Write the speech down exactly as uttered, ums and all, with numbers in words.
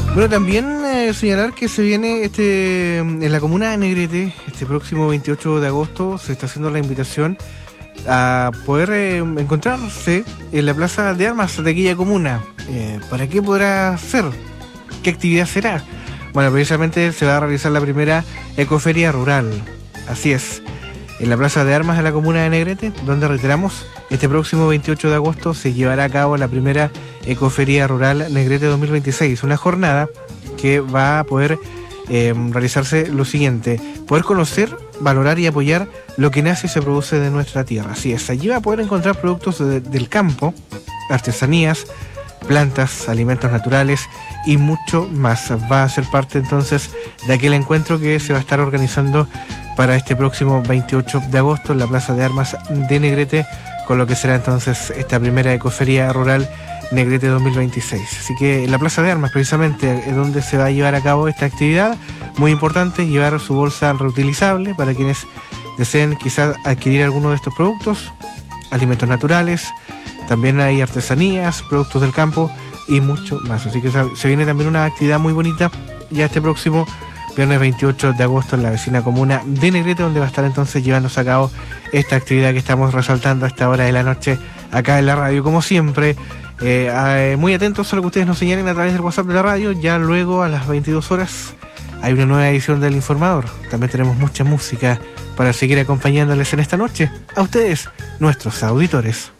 Bueno, también eh, señalar que se viene este en la comuna de Negrete, este próximo veintiocho de agosto, se está haciendo la invitación a poder eh, encontrarse en la Plaza de Armas de aquella comuna. Eh, ¿Para qué podrá ser? ¿Qué actividad será? Bueno, precisamente se va a realizar la primera ecoferia rural. Así es, en la Plaza de Armas de la comuna de Negrete, donde reiteramos, este próximo veintiocho de agosto se llevará a cabo la primera ecoferia rural Negrete dos mil veintiséis, una jornada que va a poder eh, realizarse lo siguiente: poder conocer, valorar y apoyar lo que nace y se produce de nuestra tierra. Así es, allí va a poder encontrar productos de, del campo, artesanías, plantas, alimentos naturales y mucho más. Va a ser parte entonces de aquel encuentro que se va a estar organizando para este próximo veintiocho de agosto en la Plaza de Armas de Negrete, con lo que será entonces esta primera ecoferia rural Negrete dos mil veintiséis. Así que en la Plaza de Armas precisamente es donde se va a llevar a cabo esta actividad. Muy importante llevar su bolsa reutilizable para quienes deseen quizás adquirir alguno de estos productos, alimentos naturales. También hay artesanías, productos del campo y mucho más. Así que se viene también una actividad muy bonita ya este próximo viernes veintiocho de agosto en la vecina comuna de Negrete, donde va a estar entonces llevándose a cabo esta actividad que estamos resaltando a esta hora de la noche acá en la radio. Como siempre, eh, eh, muy atentos a lo que ustedes nos señalen a través del WhatsApp de la radio. Ya luego a las veintidós horas hay una nueva edición del Informador. También tenemos mucha música para seguir acompañándoles en esta noche a ustedes, nuestros auditores.